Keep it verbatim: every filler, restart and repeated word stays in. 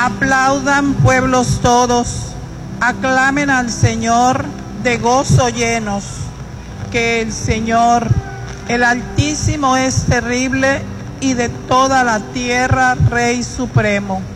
Aplaudan, pueblos todos, aclamen al Señor de gozo llenos, que el Señor, el Altísimo, es terrible y de toda la tierra Rey supremo.